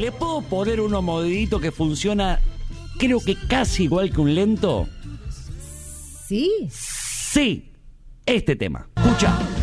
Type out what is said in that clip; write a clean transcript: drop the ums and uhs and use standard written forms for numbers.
¿Le puedo poner uno modidito que funciona, creo que casi igual que un lento? ¿Sí? Sí, este tema. Escucha.